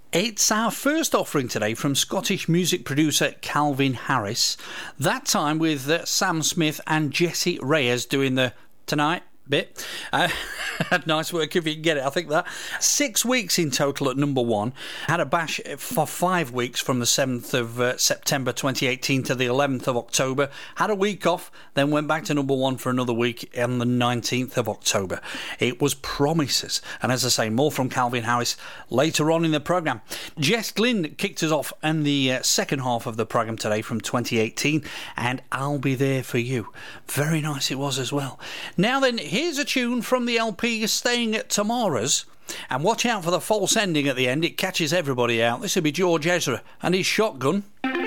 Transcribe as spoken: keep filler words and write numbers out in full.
It's our first offering today from Scottish music producer Calvin Harris, that time with uh, Sam Smith and Jessie Reyes doing the Tonight bit. Uh, nice work if you can get it, I think that. Six weeks in total at number one. Had a bash for five weeks from the seventh of uh, September twenty eighteen to the eleventh of October. Had a week off, then went back to number one for another week on the nineteenth of October. It was Promises. And as I say, more from Calvin Harris later on in the programme. Jess Glynn kicked us off in the uh, second half of the programme today from twenty eighteen, and I'll Be There For You. Very nice it was as well. Now then, here's a tune from the L P Staying at Tamara's, and watch out for the false ending at the end, it catches everybody out. This will be George Ezra and his Shotgun.